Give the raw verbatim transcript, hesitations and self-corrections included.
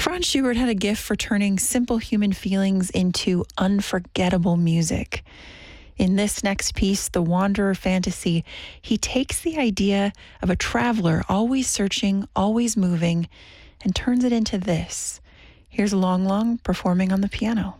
Franz Schubert had a gift for turning simple human feelings into unforgettable music. In this next piece, The Wanderer Fantasy, he takes the idea of a traveler always searching, always moving, and turns it into this. Here's Long Long performing on the piano.